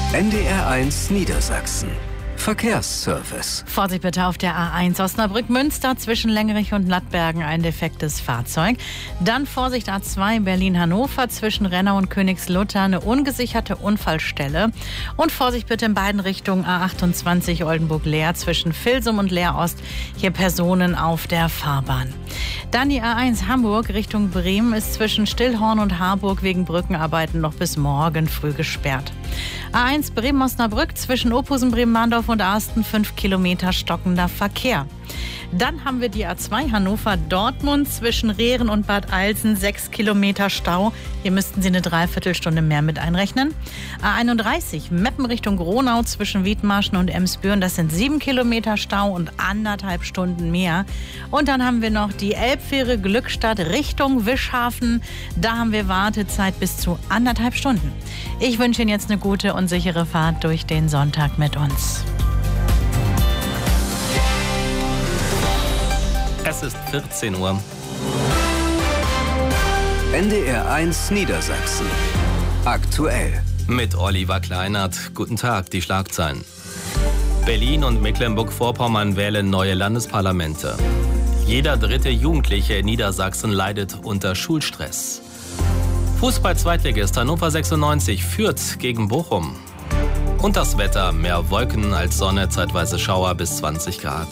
NDR1 Niedersachsen. Verkehrsservice. Vorsicht bitte auf der A1 Osnabrück-Münster zwischen Lengerich und Lattbergen ein defektes Fahrzeug. Dann Vorsicht A2 Berlin-Hannover zwischen Rennau und Königslutter eine ungesicherte Unfallstelle. Und Vorsicht bitte in beiden Richtungen A28 Oldenburg-Leer zwischen Vilsum und Leer-Ost. Hier Personen auf der Fahrbahn. Dann die A1 Hamburg Richtung Bremen ist zwischen Stillhorn und Harburg wegen Brückenarbeiten noch bis morgen früh gesperrt. A1 Bremen-Osnabrück zwischen Ophusen, Bremen-Mahndorf und Asten 5 Kilometer stockender Verkehr. Dann haben wir die A2 Hannover-Dortmund zwischen Rehren und Bad Eilsen 6 Kilometer Stau. Hier müssten Sie eine Dreiviertelstunde mehr mit einrechnen. A31 Meppen Richtung Gronau zwischen Wiedmarschen und Emsbüren. Das sind 7 Kilometer Stau und 1,5 Stunden mehr. Und dann haben wir noch die Elbfähre Glückstadt Richtung Wischhafen. Da haben wir Wartezeit bis zu 1,5 Stunden. Ich wünsche Ihnen jetzt eine gute und sichere Fahrt durch den Sonntag mit uns. Es ist 14 Uhr. NDR1 Niedersachsen. Aktuell. Mit Oliver Kleinert. Guten Tag, die Schlagzeilen. Berlin und Mecklenburg-Vorpommern wählen neue Landesparlamente. Jeder dritte Jugendliche in Niedersachsen leidet unter Schulstress. Fußball-Zweitligist Hannover 96 führt gegen Bochum. Und das Wetter, mehr Wolken als Sonne, zeitweise Schauer bis 20 Grad.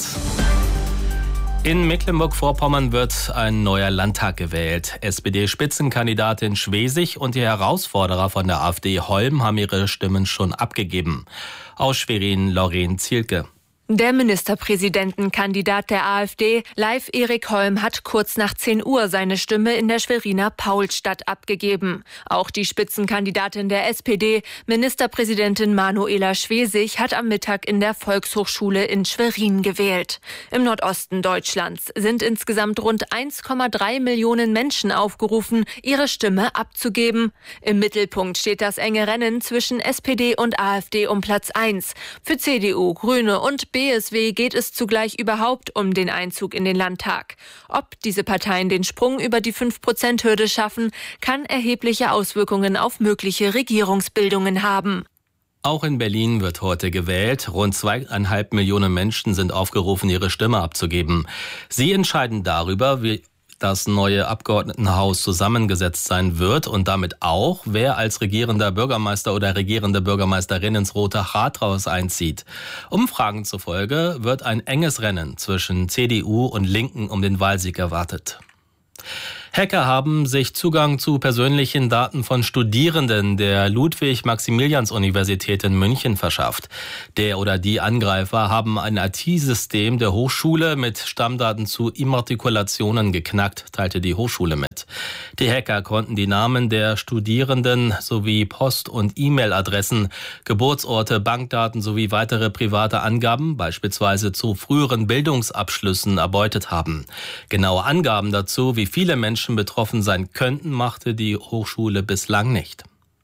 In Mecklenburg-Vorpommern wird ein neuer Landtag gewählt. SPD-Spitzenkandidatin Schwesig und die Herausforderer von der AfD Holm haben ihre Stimmen schon abgegeben. Aus Schwerin Lorraine Zielke. Der Ministerpräsidentenkandidat der AfD, Leif Erik Holm, hat kurz nach 10 Uhr seine Stimme in der Schweriner Paulstadt abgegeben. Auch die Spitzenkandidatin der SPD, Ministerpräsidentin Manuela Schwesig, hat am Mittag in der Volkshochschule in Schwerin gewählt. Im Nordosten Deutschlands sind insgesamt rund 1,3 Millionen Menschen aufgerufen, ihre Stimme abzugeben. Im Mittelpunkt steht das enge Rennen zwischen SPD und AfD um Platz 1. Für CDU, Grüne und BSW geht es zugleich überhaupt um den Einzug in den Landtag. Ob diese Parteien den Sprung über die 5%-Hürde schaffen, kann erhebliche Auswirkungen auf mögliche Regierungsbildungen haben. Auch in Berlin wird heute gewählt. Rund 2,5 Millionen Menschen sind aufgerufen, ihre Stimme abzugeben. Sie entscheiden darüber, wie das neue Abgeordnetenhaus zusammengesetzt sein wird und damit auch, wer als regierender Bürgermeister oder regierende Bürgermeisterin ins Rote Rathaus einzieht. Umfragen zufolge wird ein enges Rennen zwischen CDU und Linken um den Wahlsieg erwartet. Hacker haben sich Zugang zu persönlichen Daten von Studierenden der Ludwig-Maximilians-Universität in München verschafft. Der oder die Angreifer haben ein IT-System der Hochschule mit Stammdaten zu Immatrikulationen geknackt, teilte die Hochschule mit. Die Hacker konnten die Namen der Studierenden sowie Post- und E-Mail-Adressen, Geburtsorte, Bankdaten sowie weitere private Angaben, beispielsweise zu früheren Bildungsabschlüssen, erbeutet haben. Genaue Angaben dazu, wie viele Menschen betroffen sein könnten, machte die Hochschule bislang nicht.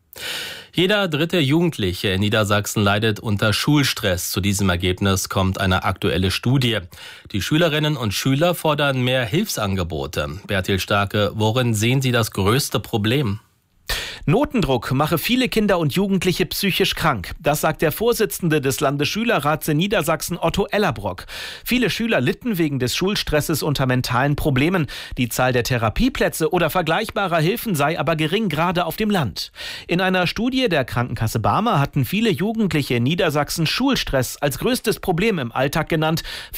Jeder dritte Jugendliche in Niedersachsen leidet unter Schulstress. Zu diesem Ergebnis kommt eine aktuelle Studie. Die Schülerinnen und Schüler fordern mehr Hilfsangebote. Bertil Starke, worin sehen Sie das größte Problem? Notendruck mache viele Kinder und Jugendliche psychisch krank. Das sagt der Vorsitzende des Landesschülerrats in Niedersachsen, Otto Ellerbrock. Viele Schüler litten wegen des Schulstresses unter mentalen Problemen. Die Zahl der Therapieplätze oder vergleichbarer Hilfen sei aber gering, gerade auf dem Land. In einer Studie der Krankenkasse Barmer hatten viele Jugendliche in Niedersachsen Schulstress als größtes Problem im Alltag genannt.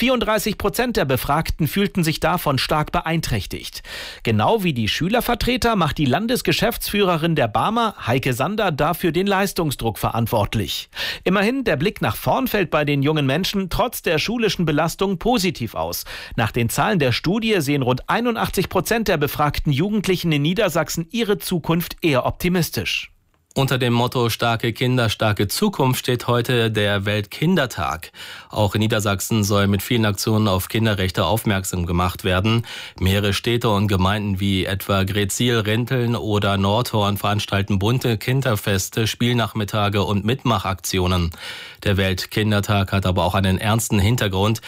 34% der Befragten fühlten sich davon stark beeinträchtigt. Genau wie die Schülervertreter macht die Landesgeschäftsführerin der Barmer, Heike Sander, dafür den Leistungsdruck verantwortlich. Immerhin, der Blick nach vorn fällt bei den jungen Menschen trotz der schulischen Belastung positiv aus. Nach den Zahlen der Studie sehen rund 81% der befragten Jugendlichen in Niedersachsen ihre Zukunft eher optimistisch. Unter dem Motto Starke Kinder, starke Zukunft steht heute der Weltkindertag. Auch in Niedersachsen soll mit vielen Aktionen auf Kinderrechte aufmerksam gemacht werden. Mehrere Städte und Gemeinden wie etwa Gretzil, Rinteln oder Nordhorn veranstalten bunte Kinderfeste, Spielnachmittage und Mitmachaktionen. Der Weltkindertag hat aber auch einen ernsten Hintergrund.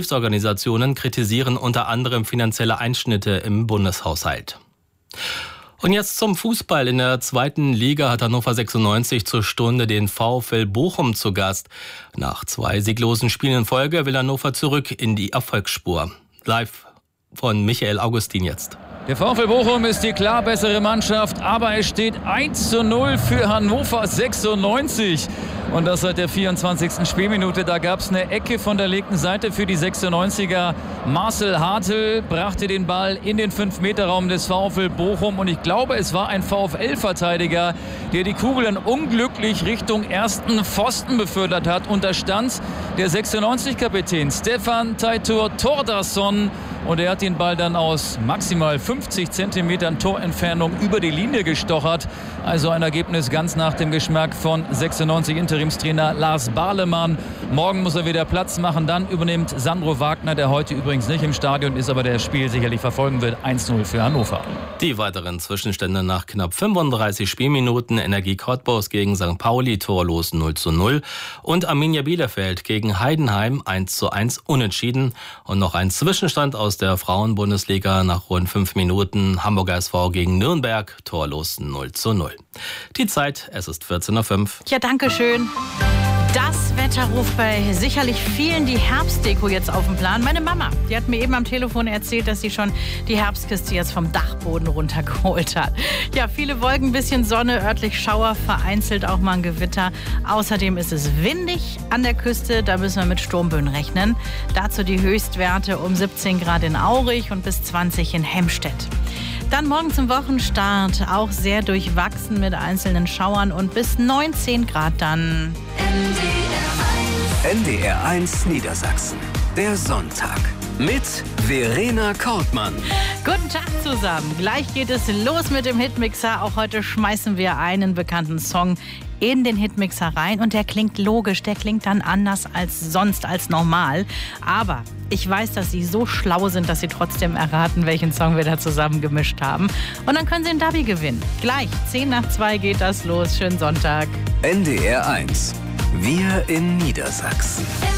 Hilfsorganisationen kritisieren unter anderem finanzielle Einschnitte im Bundeshaushalt. Und jetzt zum Fußball. In der 2. Liga hat Hannover 96 zur Stunde den VfL Bochum zu Gast. Nach 2 sieglosen Spielen in Folge will Hannover zurück in die Erfolgsspur. Live von Michael Augustin jetzt. Der VfL Bochum ist die klar bessere Mannschaft, aber es steht 1:0 für Hannover 96. Und das seit der 24. Spielminute. Da gab es eine Ecke von der linken Seite für die 96er. Marcel Hartl brachte den Ball in den 5-Meter-Raum des VfL Bochum. Und ich glaube, es war ein VfL-Verteidiger, der die Kugel dann unglücklich Richtung ersten Pfosten befördert hat. Und da stand der 96-Kapitän Stefan Teitur Thordarson. Und er hat den Ball dann aus maximal 50 Zentimetern Torentfernung über die Linie gestochert. Also ein Ergebnis ganz nach dem Geschmack von 96 Interimstrainer Lars Barlemann. Morgen muss er wieder Platz machen. Dann übernimmt Sandro Wagner, der heute übrigens nicht im Stadion ist, aber der das Spiel sicherlich verfolgen wird. 1:0 für Hannover. Die weiteren Zwischenstände nach knapp 35 Spielminuten. Energie Cottbus gegen St. Pauli torlos 0:0. Und Arminia Bielefeld gegen Heidenheim 1:1 unentschieden. Und noch ein Zwischenstand aus der Frauenbundesliga nach rund 5 Minuten. Hamburger SV gegen Nürnberg torlos 0:0. Die Zeit, es ist 14:05 Uhr. Ja, danke schön. Das Wetter ruft bei sicherlich vielen die Herbstdeko jetzt auf den Plan. Meine Mama, die hat mir eben am Telefon erzählt, dass sie schon die Herbstkiste jetzt vom Dachboden runtergeholt hat. Ja, viele Wolken, bisschen Sonne, örtlich Schauer, vereinzelt auch mal ein Gewitter. Außerdem ist es windig an der Küste, da müssen wir mit Sturmböen rechnen. Dazu die Höchstwerte um 17 Grad in Aurich und bis 20 in Hemstedt. Dann morgen zum Wochenstart auch sehr durchwachsen mit einzelnen Schauern und bis 19 Grad dann. NDR1 Niedersachsen. Der Sonntag. Mit Verena Kortmann. Guten Tag zusammen. Gleich geht es los mit dem Hitmixer. Auch heute schmeißen wir einen bekannten Song in den Hitmixer rein. Und der klingt logisch. Der klingt dann anders als sonst, als normal. Aber ich weiß, dass Sie so schlau sind, dass Sie trotzdem erraten, welchen Song wir da zusammen gemischt haben. Und dann können Sie ein Derby gewinnen. Gleich, 1:10 geht das los. Schönen Sonntag. NDR1. Wir in Niedersachsen.